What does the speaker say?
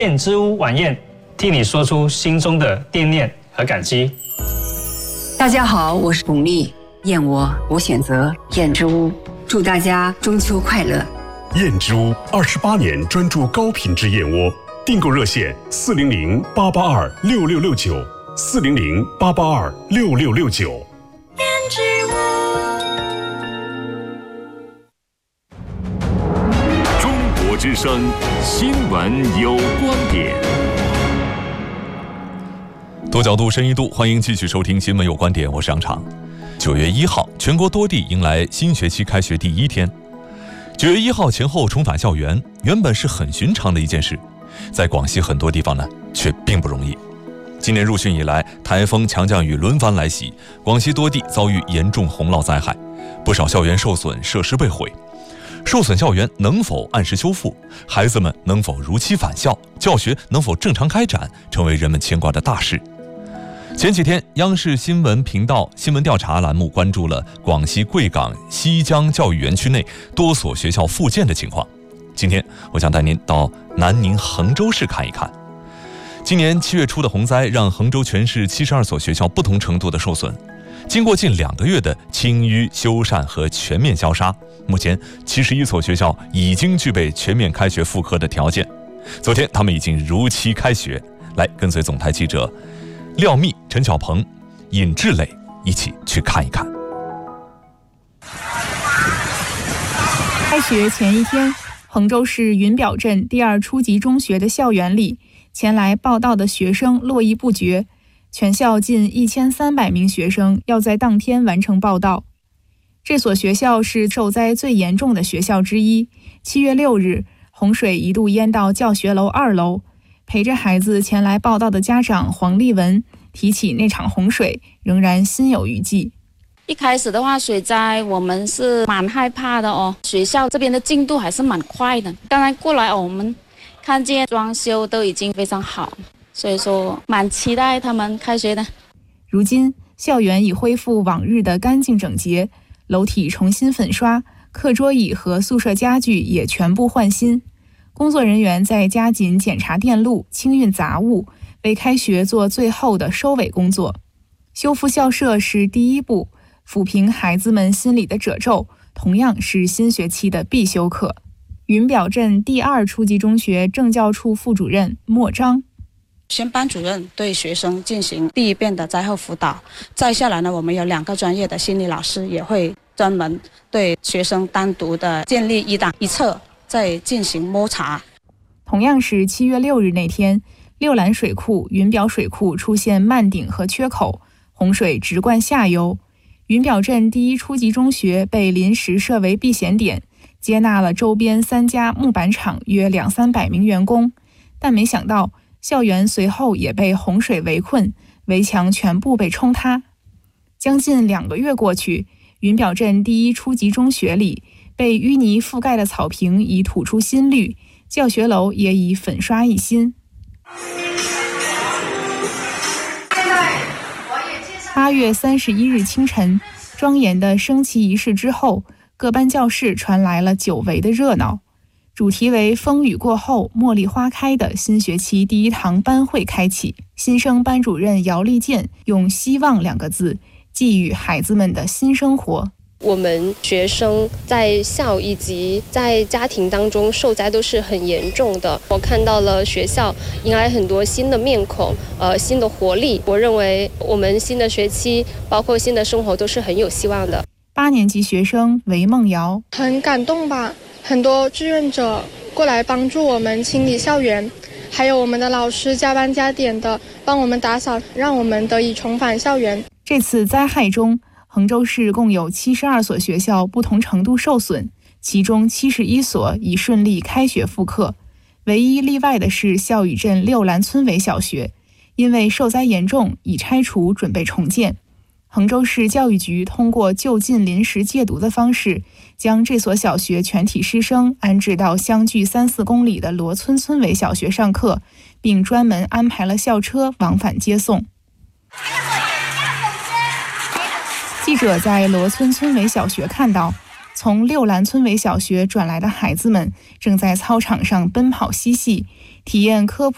燕之屋晚宴，替你说出心中的惦念和感激。 大家好，我是巩俐，燕我选择燕之屋，祝大家中秋快乐。 燕之屋28年专注高品质燕窝，订购热线400-882-6669，400-882-6669。 燕之屋。 中国之声新闻有观点。 多角度、深一度，欢迎继续收听《新闻有观点》，我是杨常。9月1号，全国多地迎来新学期开学第一天。9月1号前后重返校园，原本是很寻常的一件事，在广西很多地方呢，却并不容易。今年入汛以来，台风、强降雨轮番来袭，广西多地遭遇严重洪涝灾害，不少校园受损，设施被毁。受损校园能否按时修复？孩子们能否如期返校？教学能否正常开展？成为人们牵挂的大事。前几天，央视新闻频道新闻调查栏目关注了广西贵港西江教育园区内多所学校复建的情况。今天，我想带您到南宁衡州市看一看。今年7月初的洪灾让衡州全市72所学校不同程度的受损。经过近2个月的清淤、修缮和全面消杀，目前71所学校已经具备全面开学复课的条件。昨天，他们已经如期开学。来，跟随总台记者廖密、陈小鹏、尹志磊一起去看一看。 开学前一天，衡州市云表镇第2初级中学的校园里，前来报到的学生络绎不绝，全校近1300名学生要在当天完成报到。这所学校是受灾最严重的学校之一。7月6日，洪水一度淹到教学楼2楼。陪着孩子前来报到的家长黄丽文提起那场洪水，仍然心有余悸。 一开始的话，水灾我们是蛮害怕的哦。学校这边的进度还是蛮快的。刚才过来我们看见装修都已经非常好，所以说蛮期待他们开学的。 如今，校园已恢复往日的干净整洁，楼体重新粉刷，课桌椅和宿舍家具也全部换新。工作人员在加紧检查电路、清运杂物，为开学做最后的收尾工作。修复校舍是第一步，抚平孩子们心里的褶皱，同样是新学期的必修课。云表镇第2初级中学政教处副主任莫章。 先班主任对学生进行第一遍的灾后辅导，再下来呢，我们有2个专业的心理老师也会专门对学生单独的建立一档一册，再进行摸查。 同样是7月6日那天，六兰水库、云表水库出现漫顶和缺口，洪水直灌下游。云表镇第1初级中学被临时设为避险点，接纳了周边3家木板厂约200-300名员工，但没想到校园随后也被洪水围困，围墙全部被冲塌。将近2个月过去，云表镇第1初级中学里被淤泥覆盖的草坪已吐出新绿，教学楼也已粉刷一新。8月31日清晨，庄严的升旗仪式之后，各班教室传来了久违的热闹。主题为风雨过后茉莉花开的新学期第1堂班会开启。新生班主任姚丽健用希望2个字寄予孩子们的新生活。 我们学生在校以及在家庭当中受灾都是很严重的。我看到了学校迎来很多新的面孔，新的活力。我认为我们新的学期，包括新的生活都是很有希望的。 8年级学生韦梦瑶很感动吧，很多志愿者过来帮助我们清理校园，还有我们的老师加班加点的帮我们打扫，让我们得以重返校园。 这次灾害中，衡州市共有72所学校不同程度受损，其中71所已顺利开学复课。唯一例外的是孝宇镇六兰村委小学，因为受灾严重，已拆除准备重建。衡州市教育局通过就近临时借读的方式，将这所小学全体师生安置到相距3-4公里的罗村村委小学上课，并专门安排了校车往返接送。记者在罗村村委小学看到，从六兰村委小学转来的孩子们正在操场上奔跑嬉戏，体验科普